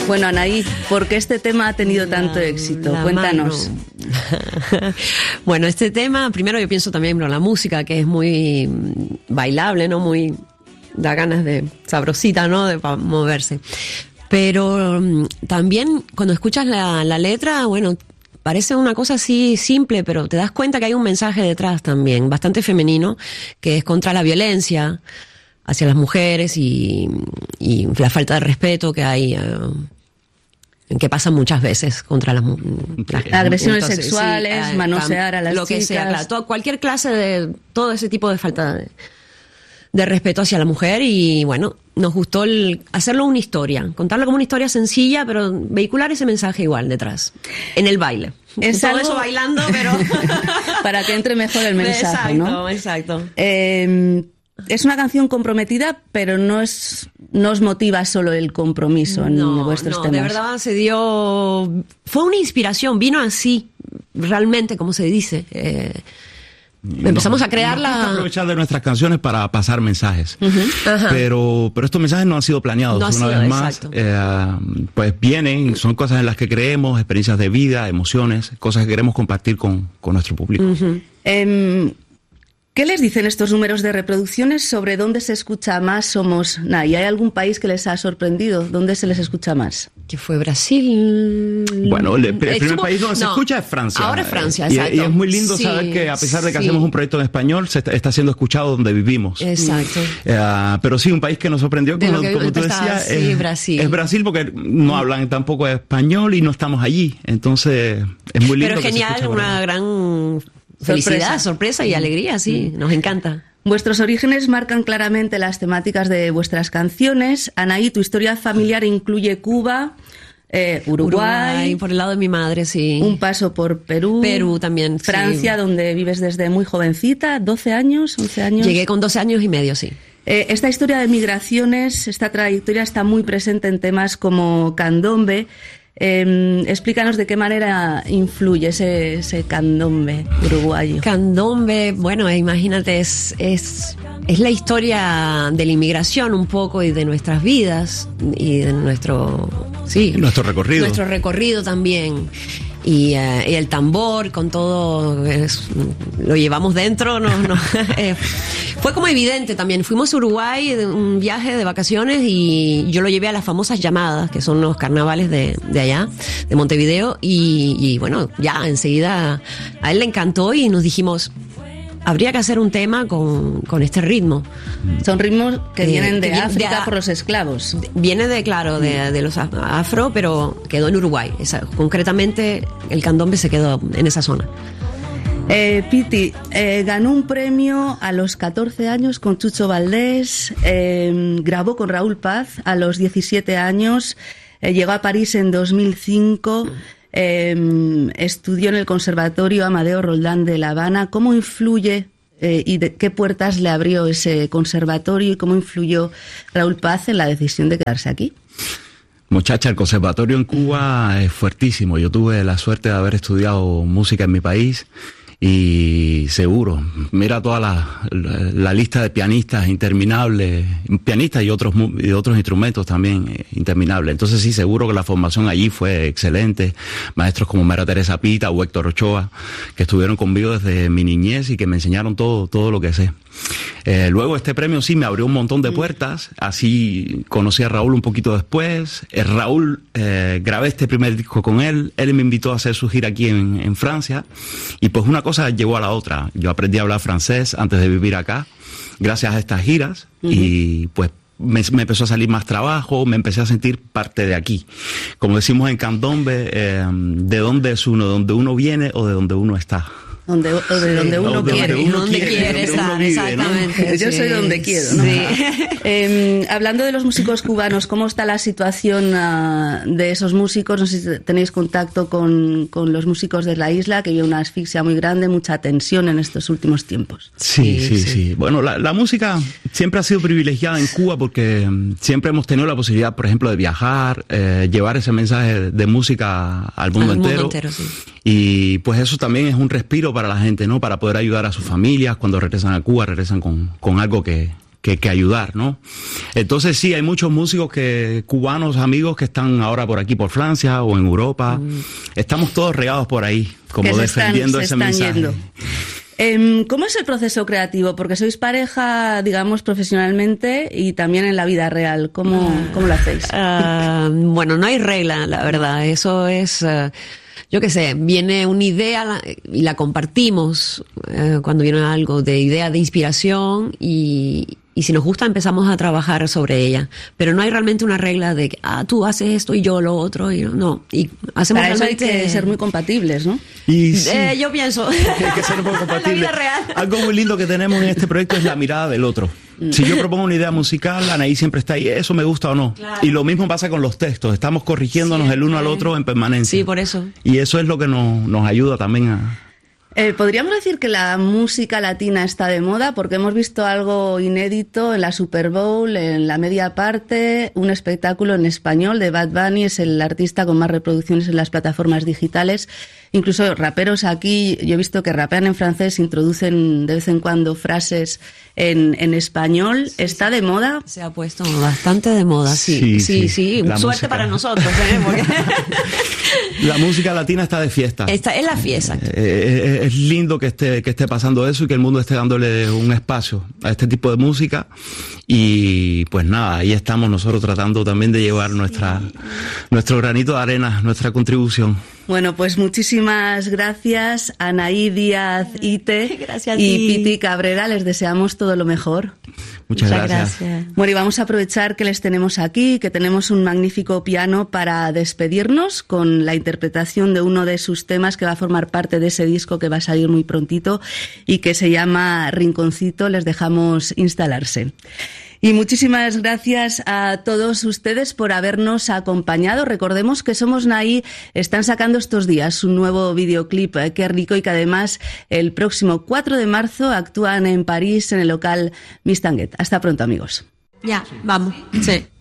Bueno, Anaí, ¿por qué este tema ha tenido tanto éxito? Cuéntanos. Bueno, este tema, primero yo pienso también en la música, que es muy bailable, ¿no? Muy, da ganas de sabrosita, ¿no? De moverse. Pero también cuando escuchas la letra, bueno, parece una cosa así simple, pero te das cuenta que hay un mensaje detrás también, bastante femenino, que es contra la violencia hacia las mujeres y la falta de respeto que hay, que pasa muchas veces contra las agresiones sexuales, sí, manosear a las lo chicas. Que sea, claro, cualquier clase de, todo ese tipo de falta de respeto hacia la mujer. Y bueno, nos gustó hacerlo una historia, contarlo como una historia sencilla, pero vehicular ese mensaje igual detrás, en el baile. Es todo algo... eso bailando, pero para que entre mejor el mensaje, exacto, ¿no? Exacto. Es una canción comprometida, pero no os motiva solo el compromiso en vuestros temas. De verdad fue una inspiración, vino así, realmente, como se dice. Empezamos a crearla. Aprovechar de nuestras canciones para pasar mensajes. Ajá. Pero estos mensajes no han sido planeados. Una vez más, pues vienen, son cosas en las que creemos, experiencias de vida, emociones, cosas que queremos compartir con nuestro público. ¿Qué les dicen estos números de reproducciones sobre dónde se escucha más Somos Nai? ¿Hay algún país que les ha sorprendido? ¿Dónde se les escucha más? Que fue Brasil. Bueno, el primer país donde se escucha es Francia. Ahora es Francia, exacto. Y es muy lindo saber que a pesar de que hacemos un proyecto en español, se está siendo escuchado donde vivimos. Exacto. Pero sí, un país que nos sorprendió, como tú decías, Brasil. Es Brasil, porque no hablan tampoco español y no estamos allí. Entonces, es muy lindo. Pero genial, una gran felicidad, sorpresa y alegría, sí, nos encanta. Vuestros orígenes marcan claramente las temáticas de vuestras canciones. Anaí, tu historia familiar incluye Cuba, Uruguay, por el lado de mi madre, sí. Un paso por Perú. Perú también, Francia, sí. Donde vives desde muy jovencita, 12 años, 11 años. Llegué con 12 años y medio, sí. Esta historia de migraciones, esta trayectoria está muy presente en temas como Candombe. Explícanos de qué manera influye ese candombe uruguayo. Candombe, bueno, imagínate, es la historia de la inmigración un poco y de nuestras vidas y de nuestro recorrido. Nuestro recorrido también. Y el tambor con todo lo llevamos dentro, fue como evidente también. Fuimos a Uruguay de un viaje de vacaciones y yo lo llevé a las famosas llamadas, que son los carnavales de allá, de Montevideo, y bueno, ya enseguida a él le encantó y nos dijimos, habría que hacer un tema con este ritmo. Son ritmos que vienen de África por los esclavos. Viene de los afro, pero quedó en Uruguay. Concretamente, el candombe se quedó en esa zona. Piti, ganó un premio a los 14 años con Chucho Valdés, grabó con Raúl Paz a los 17 años, llegó a París en 2005... estudió en el Conservatorio Amadeo Roldán de La Habana. ¿Cómo influye y de qué puertas le abrió ese conservatorio y cómo influyó Raúl Paz en la decisión de quedarse aquí? Muchacha, el conservatorio en Cuba es fuertísimo. Yo tuve la suerte de haber estudiado música en mi país y seguro, mira toda la lista de pianistas interminable, pianistas y otros instrumentos también interminables. Entonces sí, seguro que la formación allí fue excelente. Maestros como María Teresa Pita o Héctor Ochoa, que estuvieron conmigo desde mi niñez y que me enseñaron todo lo que sé. Luego este premio sí me abrió un montón de puertas. Así conocí a Raúl un poquito después. Raúl, grabé este primer disco con él. Él me invitó a hacer su gira aquí en Francia. Y pues una cosa llegó a la otra. Yo aprendí a hablar francés antes de vivir acá, gracias a estas giras. Y pues me empezó a salir más trabajo, me empecé a sentir parte de aquí. Como decimos en candombe, ¿de dónde es uno? ¿De dónde uno viene o de dónde uno está? De donde uno quiere. Donde quiere estar, exactamente. ¿No? Yo soy donde quiero, ¿no? Sí. Hablando de los músicos cubanos, ¿cómo está la situación de esos músicos? No sé si tenéis contacto con los músicos de la isla, que había una asfixia muy grande, mucha tensión en estos últimos tiempos. Sí. Bueno, la música siempre ha sido privilegiada en Cuba porque siempre hemos tenido la posibilidad, por ejemplo, de viajar, llevar ese mensaje de música al mundo entero. Sí. Y pues eso también es un respiro para la gente, ¿no? Para poder ayudar a sus familias cuando regresan a Cuba, regresan con algo que que ayudar, ¿no? Entonces sí, hay muchos músicos cubanos, amigos que están ahora por aquí, por Francia o en Europa. Estamos todos regados por ahí, como defendiendo ese mensaje. ¿Cómo es el proceso creativo? Porque sois pareja, digamos, profesionalmente y también en la vida real. ¿Cómo lo hacéis? Bueno, no hay regla, la verdad. Eso es... yo qué sé, viene una idea y la compartimos cuando viene algo de idea de inspiración y si nos gusta empezamos a trabajar sobre ella. Pero no hay realmente una regla de que tú haces esto y yo lo otro. Y no. Y hacemos para realmente... eso hay que ser muy compatibles, ¿no? Y sí, yo pienso. Hay que ser muy compatibles. En la vida real. Algo muy lindo que tenemos en este proyecto es la mirada del otro. Si yo propongo una idea musical, Anaí siempre está ahí, eso me gusta o no. Claro. Y lo mismo pasa con los textos, estamos corrigiéndonos el uno al otro en permanencia. Sí, por eso. Y eso es lo que nos ayuda también a... ¿Podríamos decir que la música latina está de moda? Porque hemos visto algo inédito en la Super Bowl, en la media parte, un espectáculo en español de Bad Bunny, es el artista con más reproducciones en las plataformas digitales. Incluso raperos aquí, yo he visto que rapean en francés, introducen de vez en cuando frases en español. Sí, ¿está de moda? Se ha puesto bastante de moda, sí. Sí. Suerte música. Para nosotros, Porque... La música latina está de fiesta. Esta es la fiesta. Es lindo que esté pasando eso y que el mundo esté dándole un espacio a este tipo de música. Y pues nada, ahí estamos nosotros tratando también de llevar nuestro granito de arena, nuestra contribución. Bueno, pues muchísimas gracias, Anaí Díaz Ite y Piti Cabrera. Les deseamos todo lo mejor. Muchas gracias. Bueno, y vamos a aprovechar que les tenemos aquí, que tenemos un magnífico piano para despedirnos con la interpretación de uno de sus temas que va a formar parte de ese disco que va a salir muy prontito y que se llama Rinconcito. Les dejamos instalarse. Y muchísimas gracias a todos ustedes por habernos acompañado. Recordemos que Somos Naí están sacando estos días un nuevo videoclip, Qué rico, y que además el próximo 4 de marzo actúan en París en el local Miss Tanguet. Hasta pronto, amigos. Ya, vamos. Sí.